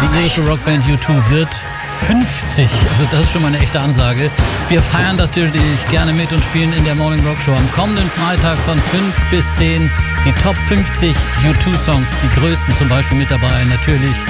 Die irische Rockband U2 wird 50. Also das ist schon mal eine echte Ansage. Wir feiern das natürlich gerne mit und spielen in der Morning Rock Show am kommenden Freitag von 5 bis 10 die Top 50 U2 Songs, die größten zum Beispiel mit dabei. Natürlich